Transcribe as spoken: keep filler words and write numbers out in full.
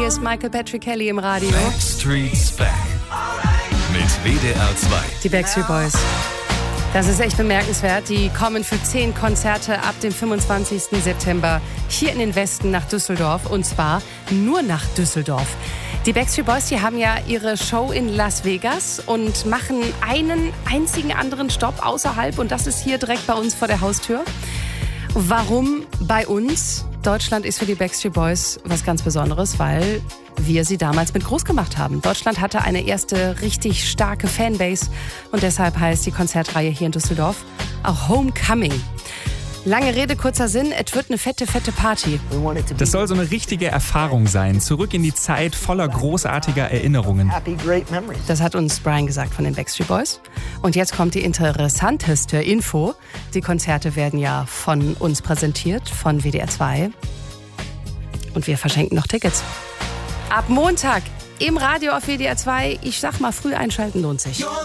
Hier ist Michael Patrick Kelly im Radio. Backstreet's Back mit W D R zwei. Die Backstreet Boys. Das ist echt bemerkenswert. Die kommen für zehn Konzerte ab dem fünfundzwanzigsten September hier in den Westen nach Düsseldorf. Und zwar nur nach Düsseldorf. Die Backstreet Boys, die haben ja ihre Show in Las Vegas und machen einen einzigen anderen Stopp außerhalb. Und das ist hier direkt bei uns vor der Haustür. Warum bei uns? Deutschland ist für die Backstreet Boys was ganz Besonderes, weil wir sie damals mit groß gemacht haben. Deutschland hatte eine erste richtig starke Fanbase und deshalb heißt die Konzertreihe hier in Düsseldorf auch Homecoming. Lange Rede, kurzer Sinn, es wird eine fette, fette Party. Das soll so eine richtige Erfahrung sein. Zurück in die Zeit voller großartiger Erinnerungen. Das hat uns Brian gesagt von den Backstreet Boys. Und jetzt kommt die interessanteste Info. Die Konzerte werden ja von uns präsentiert, von W D R zwei. Und wir verschenken noch Tickets. Ab Montag im Radio auf W D R zwei. Ich sag mal, früh einschalten lohnt sich.